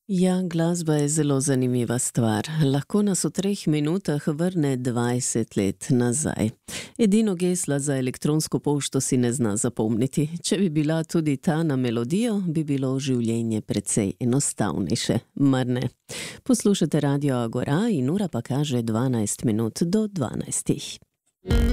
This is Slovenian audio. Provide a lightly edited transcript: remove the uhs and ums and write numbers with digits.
Ja, glasba je zelo zanimiva stvar. Lahko nas v 3 minutah vrne 20 let nazaj. Edino gesla za elektronsko pošto si ne zna zapomniti. Če bi bila tudi ta na melodijo, bi bilo življenje precej enostavnejše, mar ne? Poslušate Radio Agora in ura pa kaže 12 minut do 12.